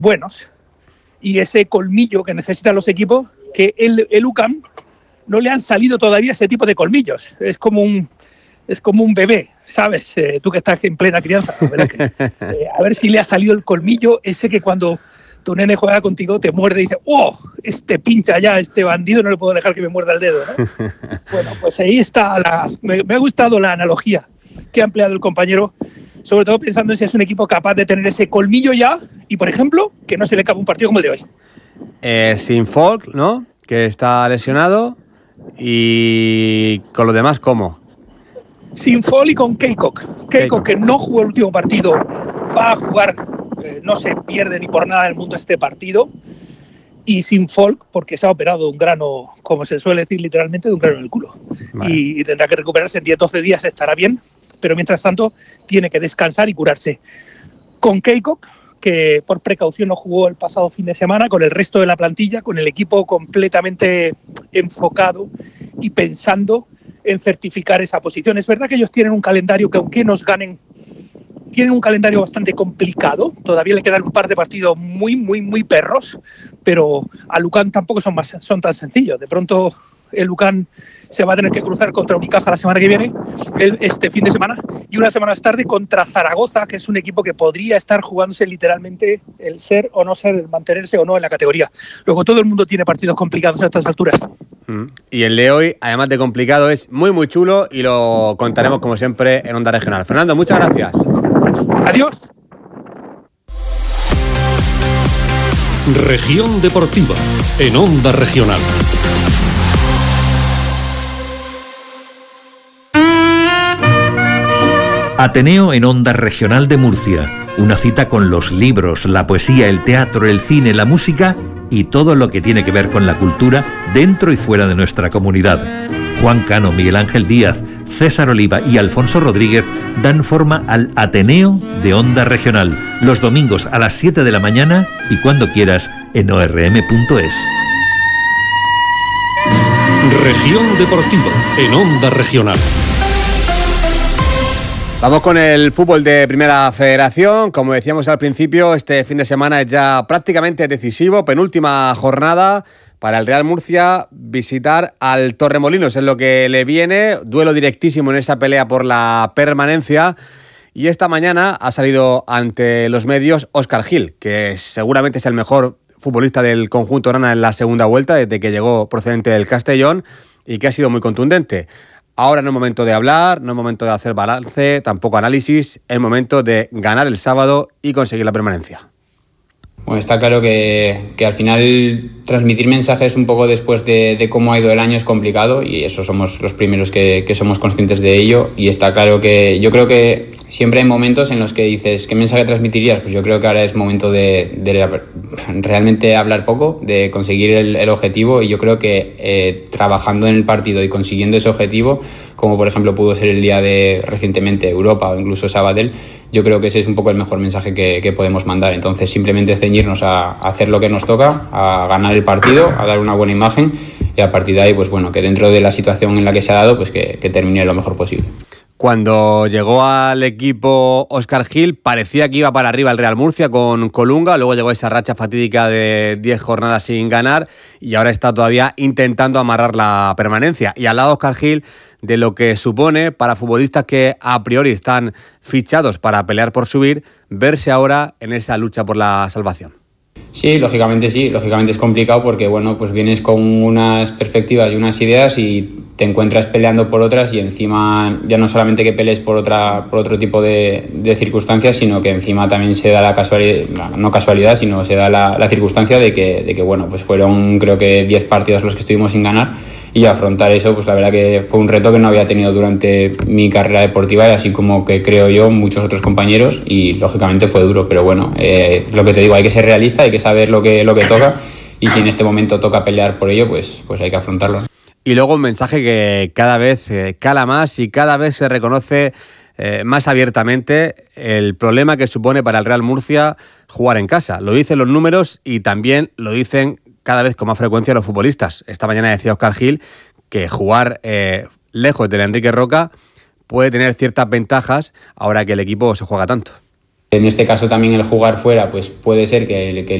buenos. Y ese colmillo que necesitan los equipos, que el UCAM no le han salido todavía ese tipo de colmillos. Es como un bebé, ¿sabes? Tú que estás en plena crianza, ¿verdad? A ver si le ha salido el colmillo ese que cuando tu nene juega contigo te muerde y dice, ¡oh! Este pincha ya, este bandido, no le puedo dejar que me muerda el dedo, ¿no? Bueno, pues ahí está. Me ha gustado la analogía que ha empleado el compañero, sobre todo pensando en si es un equipo capaz de tener ese colmillo ya y, por ejemplo, que no se le cabe un partido como el de hoy. Sin Folk, ¿no? Que está lesionado. Y con los demás, ¿cómo? Sin Folk y con Keikok. Keikok, que no jugó el último partido, va a jugar, no se pierde ni por nada en el mundo este partido. Y sin Folk, porque se ha operado un grano, como se suele decir literalmente, de un grano en el culo. Vale. Y tendrá que recuperarse en 10-12 días, estará bien, pero mientras tanto tiene que descansar y curarse. Con Keikok, que por precaución no jugó el pasado fin de semana, con el resto de la plantilla, con el equipo completamente enfocado y pensando en certificar esa posición. Es verdad que ellos tienen un calendario que, aunque nos ganen, tienen un calendario bastante complicado. Todavía le quedan un par de partidos muy perros, pero a Lucan tampoco son tan sencillos. De pronto el Lucan se va a tener que cruzar contra Unicaja la semana que viene, este fin de semana, y una semana más tarde contra Zaragoza, que es un equipo que podría estar jugándose literalmente el ser o no ser, el mantenerse o no en la categoría. Luego todo el mundo tiene partidos complicados a estas alturas. Y el de hoy, además de complicado, es muy chulo y lo contaremos como siempre en Onda Regional. Fernando, muchas gracias. Adiós. Región Deportiva en Onda Regional. Ateneo en Onda Regional de Murcia. Una cita con los libros, la poesía, el teatro, el cine, la música y todo lo que tiene que ver con la cultura dentro y fuera de nuestra comunidad. Juan Cano, Miguel Ángel Díaz, César Oliva y Alfonso Rodríguez dan forma al Ateneo de Onda Regional, los domingos a las 7 de la mañana y cuando quieras en orm.es. Región Deportiva en Onda Regional. Vamos con el fútbol de Primera Federación. Como decíamos al principio, este fin de semana es ya prácticamente decisivo, penúltima jornada para el Real Murcia, visitar al Torremolinos es lo que le viene, duelo directísimo en esa pelea por la permanencia. Y esta mañana ha salido ante los medios Óscar Gil, que seguramente es el mejor futbolista del conjunto grana en la segunda vuelta desde que llegó procedente del Castellón y que ha sido muy contundente. Ahora no es momento de hablar, no es momento de hacer balance, tampoco análisis, es momento de ganar el sábado y conseguir la permanencia. Bueno, está claro que al final transmitir mensajes un poco después de cómo ha ido el año es complicado y eso somos los primeros que somos conscientes de ello, y está claro que yo creo que siempre hay momentos en los que dices ¿qué mensaje transmitirías? Pues yo creo que ahora es momento de realmente hablar poco, de conseguir el objetivo, y yo creo que trabajando en el partido y consiguiendo ese objetivo, como por ejemplo pudo ser el día de recientemente Europa o incluso Sabadell, yo creo que ese es un poco el mejor mensaje que podemos mandar. Entonces simplemente ceñirnos a hacer lo que nos toca, a ganar el partido, a dar una buena imagen, y a partir de ahí, pues bueno, que dentro de la situación en la que se ha dado, pues que termine lo mejor posible. Cuando llegó al equipo Óscar Gil parecía que iba para arriba el Real Murcia con Colunga, luego llegó esa racha fatídica de 10 jornadas sin ganar y ahora está todavía intentando amarrar la permanencia. Y al lado Óscar Gil de lo que supone para futbolistas que a priori están fichados para pelear por subir, verse ahora en esa lucha por la salvación. Sí, lógicamente es complicado porque bueno, pues vienes con unas perspectivas y unas ideas y te encuentras peleando por otras, y encima ya no solamente que pelees por otro tipo de circunstancias, sino que encima también se da la casualidad, no casualidad, sino se da la circunstancia de que bueno, pues fueron creo que 10 partidos los que estuvimos sin ganar, y afrontar eso, pues la verdad que fue un reto que no había tenido durante mi carrera deportiva, y así como que creo yo muchos otros compañeros, y lógicamente fue duro, pero bueno, lo que te digo, hay que ser realista, hay que saber lo que toca, y si en este momento toca pelear por ello, pues hay que afrontarlo. Y luego un mensaje que cada vez cala más y cada vez se reconoce más abiertamente el problema que supone para el Real Murcia jugar en casa. Lo dicen los números y también lo dicen cada vez con más frecuencia los futbolistas. Esta mañana decía Óscar Gil que jugar lejos del Enrique Roca puede tener ciertas ventajas ahora que el equipo se juega tanto. En este caso también el jugar fuera pues puede ser que